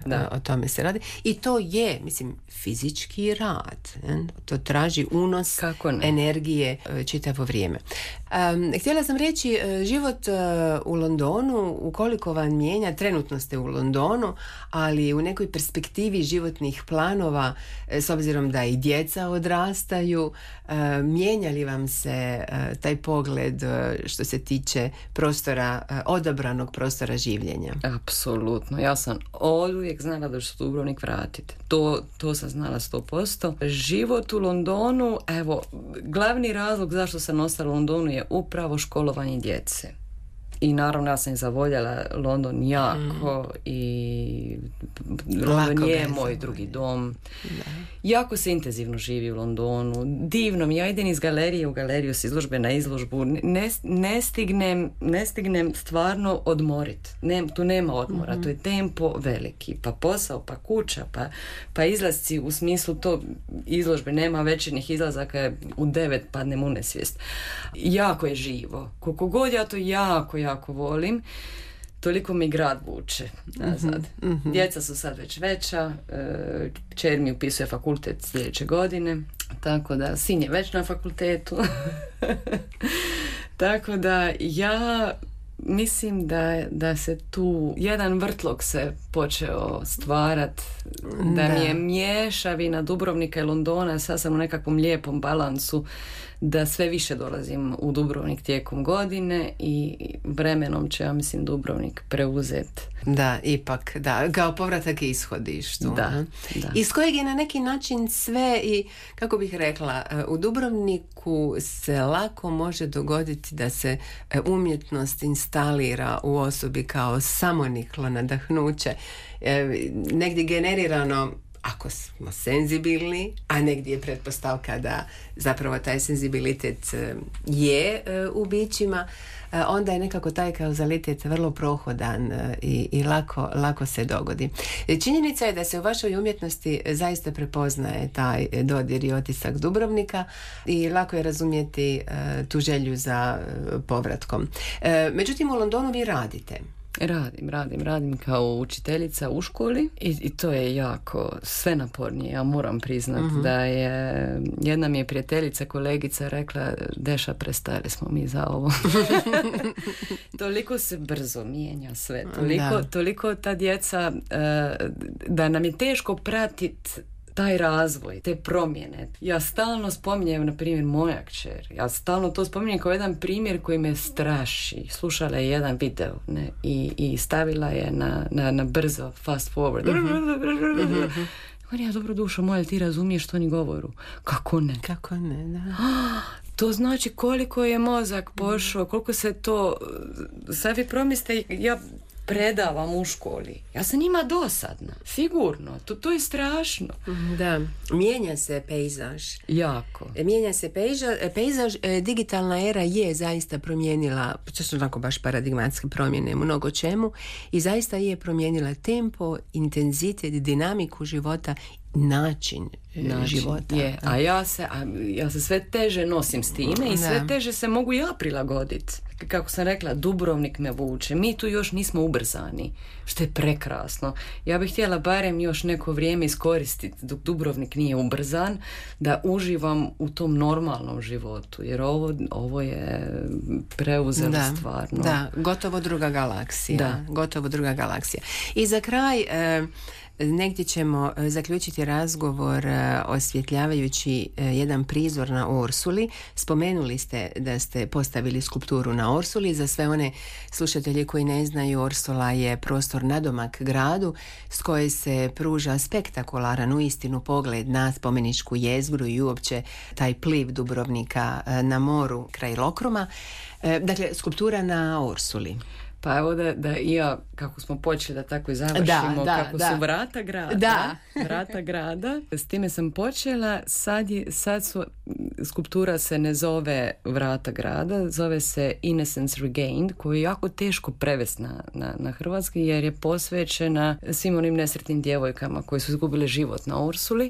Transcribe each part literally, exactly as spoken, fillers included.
da. O tome se radi. I to je, mislim, fizički rad. Ne? To traži unos energije čitavo vrijeme. Um, htjela sam reći, život uh, u Londonu, ukoliko vam mijenja, trenutno ste u Londonu, ali u nekoj perspektivi životnih planova, s obzirom da i djeca odrastaju, uh, mijenja li vam se uh, taj pogled uh, što se tiče prostora, uh, odabranog prostora življenja? Apsolutno. Ja sam oduvijek znala da ću se Dubrovnik vratiti. To, to sam znala sto posto. Život u Londonu, evo, glavni razlog zašto sam ostala u Londonu je upravo školovanje djece. I naravno ja sam i zavoljela London jako mm. i London je moj drugi dom. Da. Jako se intenzivno živi u Londonu. Divno mi, ja idem iz galerije u galeriju, s izložbe na izložbu. Ne, ne, stignem, ne stignem stvarno odmorit. Ne, tu nema odmora, mm-hmm. tu je tempo veliki. Pa posao, pa kuća, pa, pa izlasci u smislu to izložbe. Nema večernjih izlazaka, u devet padnem u nesvijest. Jako je živo. Koliko god ja to jako, jako volim, toliko mi grad vuče nazad. Mm-hmm. Djeca su sad već veća, kćer mi upisuje fakultet sljedeće godine, tako da sin je već na fakultetu. Tako da ja mislim da, da se tu jedan vrtlog se počeo stvarat, da, da mi je mješavina Dubrovnika i Londona, sad sam u nekakvom lijepom balansu, da sve više dolazim u Dubrovnik tijekom godine i vremenom će, ja mislim, Dubrovnik preuzeti. Da, ipak, da, kao povratak i ishodištu. Da, da. Iz kojeg je na neki način sve i, kako bih rekla, u Dubrovniku se lako može dogoditi da se umjetnost instalira u osobi kao samoniklo nadahnuće, negdje generirano ako smo senzibilni, a negdje je pretpostavka da zapravo taj senzibilitet je u bićima, onda je nekako taj kauzalitet vrlo prohodan i, i lako, lako se dogodi. Činjenica je da se u vašoj umjetnosti zaista prepoznaje taj dodir i otisak Dubrovnika i lako je razumjeti tu želju za povratkom. Međutim, u Londonu vi radite. Radim, radim, radim kao učiteljica u školi i, i to je jako sve napornije, ja moram priznat uh-huh. da je jedna mi je prijateljica, kolegica rekla, Deša, prestali smo mi za ovo. Toliko se brzo mijenja sve, toliko, toliko ta djeca uh, da nam je teško pratit taj razvoj, te promjene. Ja stalno spominjem, na primjer, moja kćer. Ja stalno to spominjem kao jedan primjer koji me straši. Slušala je jedan video, ne, i, i stavila je na, na, na brzo, fast forward. Mm-hmm. Ja, dobro dušo moja, ti razumiješ što oni govoru? Kako ne? Kako ne, da. To znači koliko je mozak pošao, koliko se to... Sad vi promislite, ja predavam u školi. Ja sam njima dosadna. Sigurno. To, to je strašno. Da. Mijenja se pejzaž. Jako. Mijenja se pejzaž. Pejzaž, digitalna era je zaista promijenila, to su onako baš paradigmatske promjene u mnogo čemu, i zaista je promijenila tempo, intenzitet, dinamiku života, način, način života. Je. A ja se, a ja se sve teže nosim s time i sve teže se mogu ja prilagoditi. Kako sam rekla, Dubrovnik me vuče. Mi tu još nismo ubrzani, što je prekrasno. Ja bih htjela barem još neko vrijeme iskoristiti dok Dubrovnik nije ubrzan, da uživam u tom normalnom životu, jer ovo, ovo je preuzelo da, stvarno. Da, gotovo druga galaksija. Da. Gotovo druga galaksija. I za kraj... E, negdje ćemo zaključiti razgovor osvjetljavajući jedan prizor na Orsuli. Spomenuli ste da ste postavili skulpturu na Orsuli. Za sve one slušatelje koji ne znaju, Orsula je prostor nadomak gradu s koje se pruža spektakularan uistinu pogled na spomeničku jezgru i uopće taj pliv Dubrovnika na moru kraj Lokruma. Dakle, skulptura na Orsuli. Pa evo da, da i ja, kako smo počeli da tako i završimo, da, da, kako da. su vrata grada. Da. Vrata grada. S time sam počela. Sad, je, sad su, skulptura se ne zove Vrata grada, zove se Innocence Regained, koju je jako teško prevesti na, na, na hrvatski, jer je posvećena svim onim nesretnim djevojkama koje su izgubile život na Orsuli.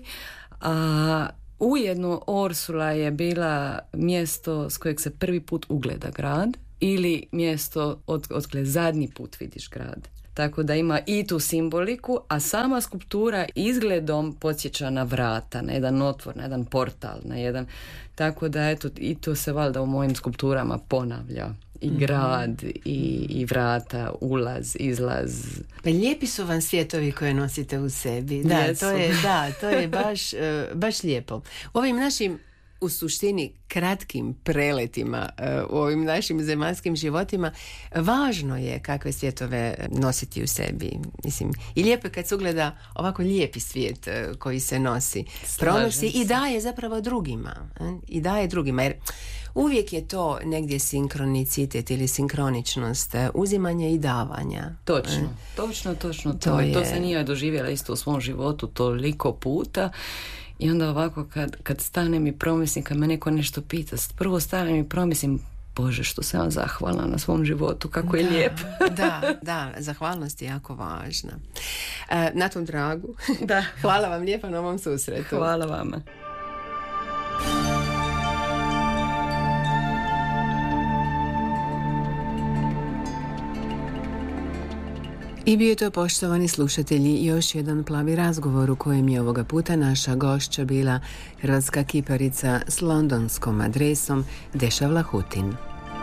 A ujedno Orsula je bila mjesto s kojeg se prvi put ugleda grad, ili mjesto od, od koje zadnji put vidiš grad. tako da ima i tu simboliku, a sama skulptura izgledom podsjeća na vrata, na jedan otvor, na jedan portal, na jedan, tako da eto, i to se valjda u mojim skulpturama ponavlja. I grad, i, i vrata, ulaz, izlaz. Pa lijepi su vam svjetovi koje nosite u sebi. Da, Jesu. to je, da, to je baš, uh, baš lijepo. U ovim našim, u suštini, kratkim preletima uh, u ovim našim zemaljskim životima, važno je kakve svjetove nositi u sebi. Mislim, i lijepo je kad se ugleda ovako lijepi svijet uh, koji se nosi, pronosi i daje zapravo drugima. Eh? I daje drugima, jer uvijek je to negdje sinkronicitet ili sinkroničnost, uzimanja i davanja. Točno, e? točno, točno. To, to, je... to sam i ja doživjela isto u svom životu toliko puta. I onda ovako kad, kad stanem i promislim, kad me neko nešto pita, prvo stanem i promislim, Bože, što sam ja zahvalna na svom životu, kako je da, lijep. Da, da, zahvalnost je jako važna. E, na tom tragu. Da. Hvala vam lijepa na ovom susretu. Hvala vama. I bio je to, poštovani slušatelji, još jedan plavi razgovor u kojem je ovoga puta naša gošća bila hrvatska kiparica s londonskom adresom Deša Vlahutin.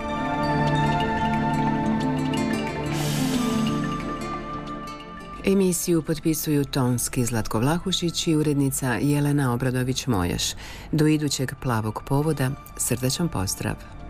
Emisiju potpisuju tonski Zlatko Vlahušić i urednica Jelena Obradović-Mojaš. Do idućeg plavog povoda srdačan pozdrav.